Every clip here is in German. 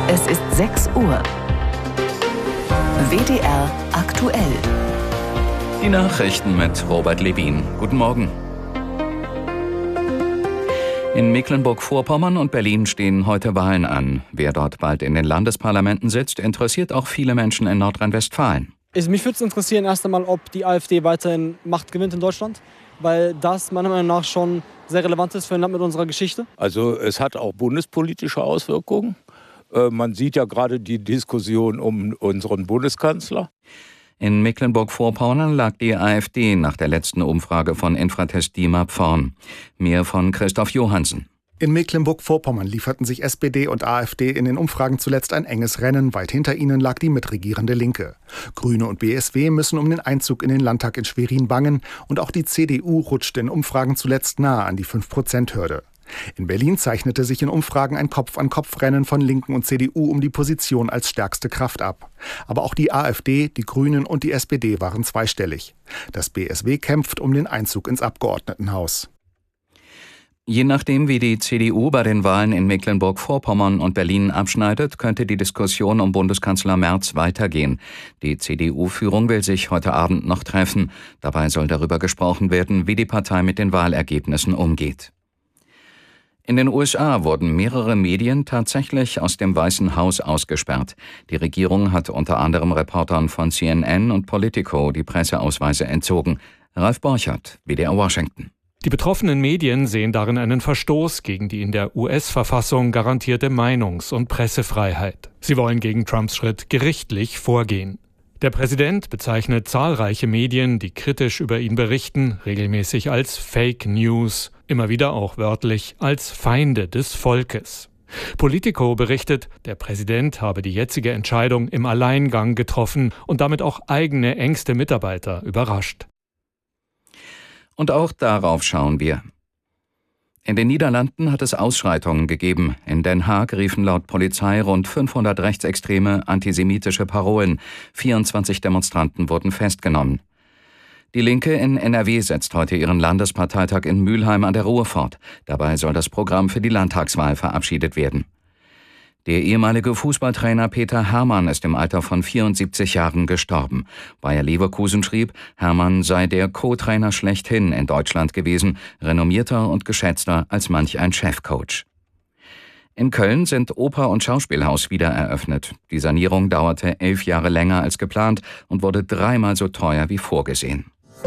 Es ist 6 Uhr. WDR aktuell. Die Nachrichten mit Robert Levin. Guten Morgen. In Mecklenburg-Vorpommern und Berlin stehen heute Wahlen an. Wer dort bald in den Landesparlamenten sitzt, interessiert auch viele Menschen in Nordrhein-Westfalen. Mich würde es interessieren erst einmal, ob die AfD weiterhin Macht gewinnt in Deutschland, weil das meiner Meinung nach schon sehr relevant ist für ein Land mit unserer Geschichte. Also es hat auch bundespolitische Auswirkungen. Man sieht ja gerade die Diskussion um unseren Bundeskanzler. In Mecklenburg-Vorpommern lag die AfD nach der letzten Umfrage von Infratest DIMAP vorn. Mehr von Christoph Johansen. In Mecklenburg-Vorpommern lieferten sich SPD und AfD in den Umfragen zuletzt ein enges Rennen. Weit hinter ihnen lag die mitregierende Linke. Grüne und BSW müssen um den Einzug in den Landtag in Schwerin bangen. Und auch die CDU rutschte in Umfragen zuletzt nahe an die 5%-Hürde. In Berlin zeichnete sich in Umfragen ein Kopf-an-Kopf-Rennen von Linken und CDU um die Position als stärkste Kraft ab. Aber auch die AfD, die Grünen und die SPD waren zweistellig. Das BSW kämpft um den Einzug ins Abgeordnetenhaus. Je nachdem, wie die CDU bei den Wahlen in Mecklenburg-Vorpommern und Berlin abschneidet, könnte die Diskussion um Bundeskanzler Merz weitergehen. Die CDU-Führung will sich heute Abend noch treffen. Dabei soll darüber gesprochen werden, wie die Partei mit den Wahlergebnissen umgeht. In den USA wurden mehrere Medien tatsächlich aus dem Weißen Haus ausgesperrt. Die Regierung hat unter anderem Reportern von CNN und Politico die Presseausweise entzogen. Ralf Borchert, WDR Washington. Die betroffenen Medien sehen darin einen Verstoß gegen die in der US-Verfassung garantierte Meinungs- und Pressefreiheit. Sie wollen gegen Trumps Schritt gerichtlich vorgehen. Der Präsident bezeichnet zahlreiche Medien, die kritisch über ihn berichten, regelmäßig als Fake News, immer wieder auch wörtlich als Feinde des Volkes. Politico berichtet, der Präsident habe die jetzige Entscheidung im Alleingang getroffen und damit auch eigene engste Mitarbeiter überrascht. Und auch darauf schauen wir. In den Niederlanden hat es Ausschreitungen gegeben. In Den Haag riefen laut Polizei rund 500 rechtsextreme antisemitische Parolen. 24 Demonstranten wurden festgenommen. Die Linke in NRW setzt heute ihren Landesparteitag in Mülheim an der Ruhr fort. Dabei soll das Programm für die Landtagswahl verabschiedet werden. Der ehemalige Fußballtrainer Peter Hermann ist im Alter von 74 Jahren gestorben. Bayer Leverkusen schrieb, Hermann sei der Co-Trainer schlechthin in Deutschland gewesen, renommierter und geschätzter als manch ein Chefcoach. In Köln sind Oper- und Schauspielhaus wieder eröffnet. Die Sanierung dauerte 11 Jahre länger als geplant und wurde 3-mal so teuer wie vorgesehen.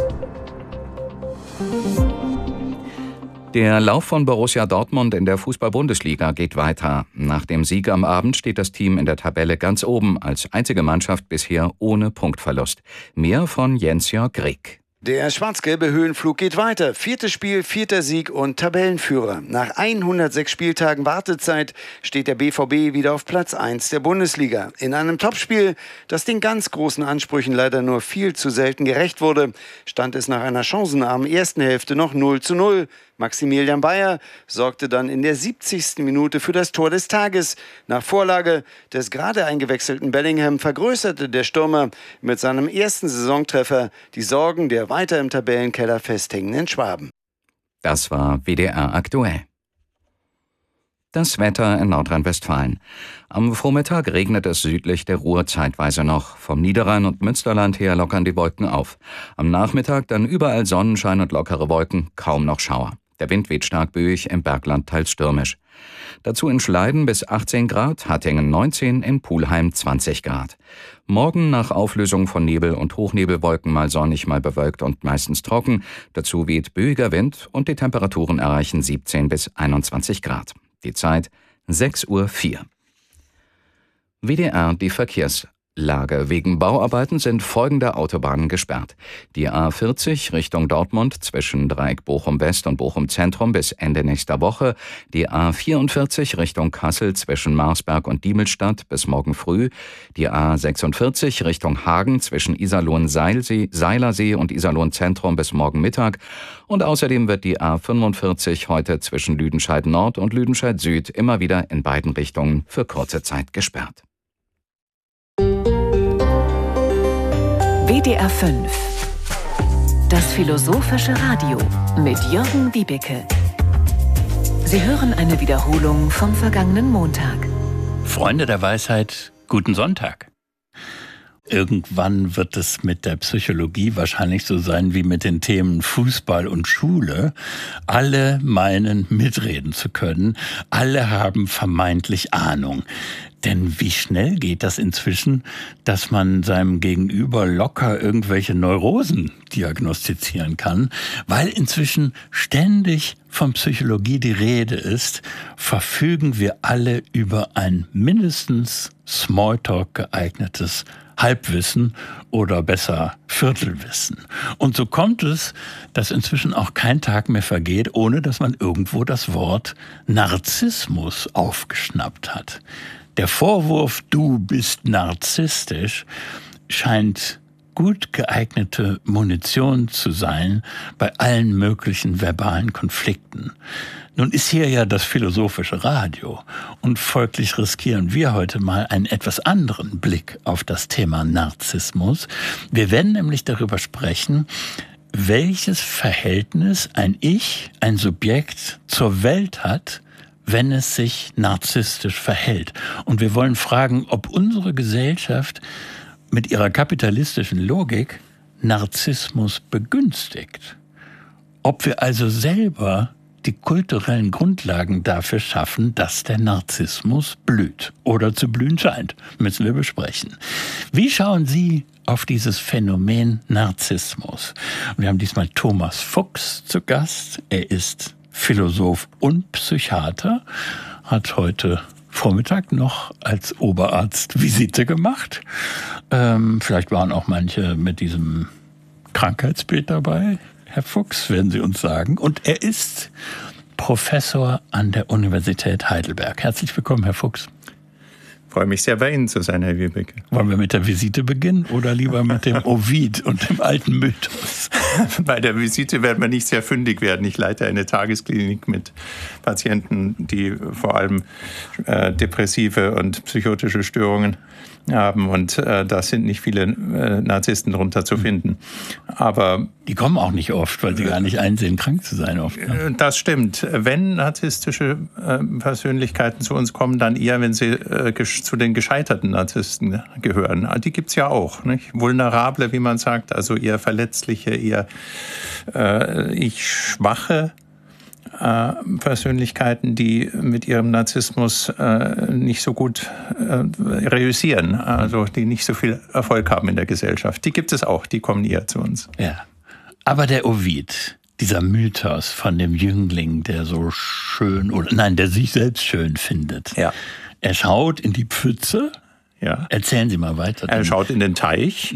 Der Lauf von Borussia Dortmund in der Fußball-Bundesliga geht weiter. Nach dem Sieg am Abend steht das Team in der Tabelle ganz oben, als einzige Mannschaft bisher ohne Punktverlust. Mehr von Jens-Jörg Grieck. Der schwarz-gelbe Höhenflug geht weiter. 4. Spiel, 4. Sieg und Tabellenführer. Nach 106 Spieltagen Wartezeit steht der BVB wieder auf Platz 1 der Bundesliga. In einem Topspiel, das den ganz großen Ansprüchen leider nur viel zu selten gerecht wurde, stand es nach einer chancenarmen ersten Hälfte noch 0:0. Maximilian Bayer sorgte dann in der 70. Minute für das Tor des Tages. Nach Vorlage des gerade eingewechselten Bellingham vergrößerte der Stürmer mit seinem ersten Saisontreffer die Sorgen der weiter im Tabellenkeller festhängenden Schwaben. Das war WDR aktuell. Das Wetter in Nordrhein-Westfalen. Am Vormittag regnet es südlich der Ruhr zeitweise noch. Vom Niederrhein und Münsterland her lockern die Wolken auf. Am Nachmittag dann überall Sonnenschein und lockere Wolken, kaum noch Schauer. Der Wind weht stark böig, im Bergland teils stürmisch. Dazu in Schleiden bis 18 Grad, Hattingen 19, in Pulheim 20 Grad. Morgen nach Auflösung von Nebel und Hochnebelwolken mal sonnig, mal bewölkt und meistens trocken. Dazu weht böiger Wind und die Temperaturen erreichen 17 bis 21 Grad. Die Zeit 6:04 Uhr. WDR, die Verkehrslage. Wegen Bauarbeiten sind folgende Autobahnen gesperrt. Die A40 Richtung Dortmund zwischen Dreieck Bochum-West und Bochum-Zentrum bis Ende nächster Woche. Die A44 Richtung Kassel zwischen Marsberg und Diemelstadt bis morgen früh. Die A46 Richtung Hagen zwischen Iserlohn-Seilersee und Iserlohn-Zentrum bis morgen Mittag. Und außerdem wird die A45 heute zwischen Lüdenscheid Nord und Lüdenscheid Süd immer wieder in beiden Richtungen für kurze Zeit gesperrt. WDR 5. Das philosophische Radio mit Jürgen Wiebeke. Sie hören eine Wiederholung vom vergangenen Montag. Freunde der Weisheit, guten Sonntag. Irgendwann wird es mit der Psychologie wahrscheinlich so sein wie mit den Themen Fußball und Schule. Alle meinen, mitreden zu können. Alle haben vermeintlich Ahnung. Denn wie schnell geht das inzwischen, dass man seinem Gegenüber locker irgendwelche Neurosen diagnostizieren kann? Weil inzwischen ständig von Psychologie die Rede ist, verfügen wir alle über ein mindestens Smalltalk geeignetes Halbwissen oder besser Viertelwissen. Und so kommt es, dass inzwischen auch kein Tag mehr vergeht, ohne dass man irgendwo das Wort Narzissmus aufgeschnappt hat. Der Vorwurf, du bist narzisstisch, scheint gut geeignete Munition zu sein bei allen möglichen verbalen Konflikten. Nun ist hier ja das philosophische Radio und folglich riskieren wir heute mal einen etwas anderen Blick auf das Thema Narzissmus. Wir werden nämlich darüber sprechen, welches Verhältnis ein Ich, ein Subjekt zur Welt hat, wenn es sich narzisstisch verhält. Und wir wollen fragen, ob unsere Gesellschaft mit ihrer kapitalistischen Logik Narzissmus begünstigt. Ob wir also selber die kulturellen Grundlagen dafür schaffen, dass der Narzissmus blüht oder zu blühen scheint, müssen wir besprechen. Wie schauen Sie auf dieses Phänomen Narzissmus? Wir haben diesmal Thomas Fuchs zu Gast. Er ist Philosoph und Psychiater, hat heute Vormittag noch als Oberarzt Visite gemacht. Vielleicht waren auch manche mit diesem Krankheitsbild dabei. Herr Fuchs, werden Sie uns sagen. Und er ist Professor an der Universität Heidelberg. Herzlich willkommen, Herr Fuchs. Ich freue mich sehr, bei Ihnen zu sein, Herr Wiebeke. Wollen wir mit der Visite beginnen oder lieber mit dem Ovid und dem alten Mythos? Bei der Visite werden wir nicht sehr fündig werden. Ich leite eine Tagesklinik mit Patienten, die vor allem depressive und psychotische Störungen haben. Und da sind nicht viele Narzissten drunter zu finden. Aber die kommen auch nicht oft, weil sie gar nicht einsehen, krank zu sein oft. Ne? Das stimmt. Wenn narzisstische Persönlichkeiten zu uns kommen, dann eher, wenn sie zu den gescheiterten Narzissten gehören. Die gibt's ja auch. Nicht? Vulnerable, wie man sagt, also eher verletzliche, eher schwache Persönlichkeiten, die mit ihrem Narzissmus nicht so gut reüssieren, also die nicht so viel Erfolg haben in der Gesellschaft. Die gibt es auch, die kommen eher zu uns. Ja. Aber der Ovid, dieser Mythos von dem Jüngling, der so schön, der sich selbst schön findet. Ja. Er schaut in die Pfütze. Ja. Erzählen Sie mal weiter. Er schaut in den Teich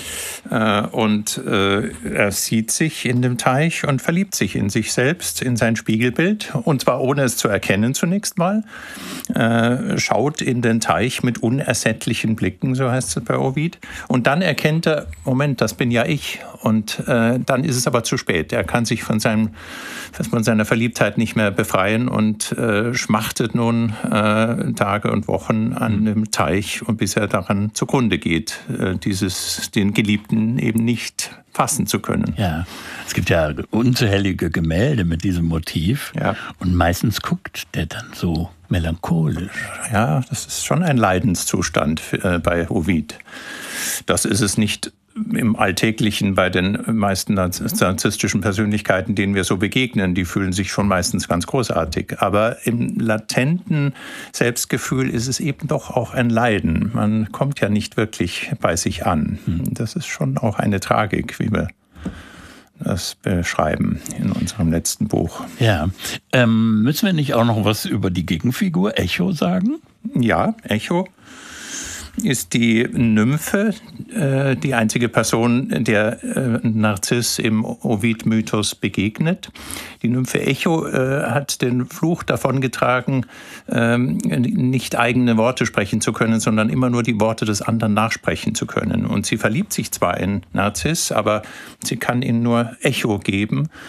und er sieht sich in dem Teich und verliebt sich in sich selbst, in sein Spiegelbild. Und zwar ohne es zu erkennen zunächst mal. Schaut in den Teich mit unersättlichen Blicken, so heißt es bei Ovid. Und dann erkennt er, Moment, das bin ja ich. Und dann ist es aber zu spät. Er kann sich von seiner Verliebtheit nicht mehr befreien und schmachtet nun Tage und Wochen an dem Teich, und bis er daran zugrunde geht, den Geliebten eben nicht fassen zu können. Ja, es gibt ja unzählige Gemälde mit diesem Motiv. Ja. Und meistens guckt der dann so melancholisch. Ja, das ist schon ein Leidenszustand bei Ovid. Das ist es nicht im Alltäglichen bei den meisten narzisstischen Persönlichkeiten, denen wir so begegnen. Die fühlen sich schon meistens ganz großartig. Aber im latenten Selbstgefühl ist es eben doch auch ein Leiden. Man kommt ja nicht wirklich bei sich an. Das ist schon auch eine Tragik, wie wir das beschreiben in unserem letzten Buch. Ja. Müssen wir nicht auch noch was über die Gegenfigur Echo sagen? Ja, Echo ist die Nymphe, die einzige Person, der Narziss im Ovid-Mythos begegnet. Die Nymphe Echo hat den Fluch davongetragen, nicht eigene Worte sprechen zu können, sondern immer nur die Worte des anderen nachsprechen zu können. Und sie verliebt sich zwar in Narziss, aber sie kann ihm nur Echo geben